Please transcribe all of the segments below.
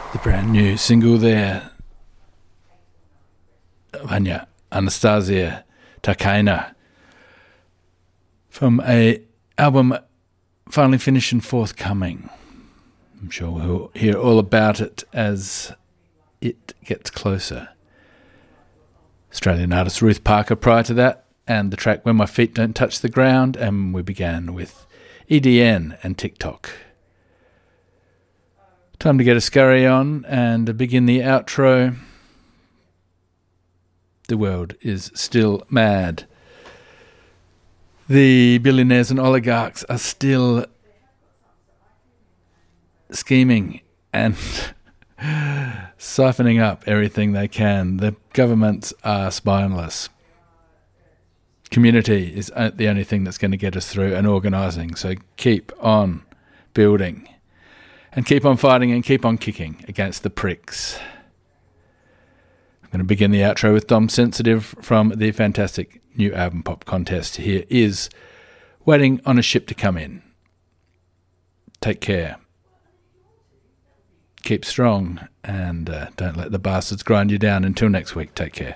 The brand new single there, Vanya Anastasia Takaina, from a album finally finished and forthcoming. I'm sure we'll hear all about it as it gets closer. Australian artist Ruth Parker prior to that, and the track When My Feet Don't Touch the Ground, and we began with EDN and TikTok. Time to get a scurry on and begin the outro. The world is still mad. The billionaires and oligarchs are still scheming and siphoning up everything they can. The governments are spineless. Community is the only thing that's going to get us through, and organising. So keep on building. And keep on fighting and keep on kicking against the pricks. I'm going to begin the outro with Dom Sensitive from the fantastic new album Pop Contest. Here is Waiting on a Ship to Come In. Take care. Keep strong and don't let the bastards grind you down. Until next week, take care.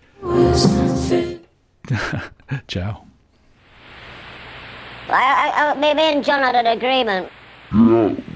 Ciao. Me and John had an agreement. Yeah.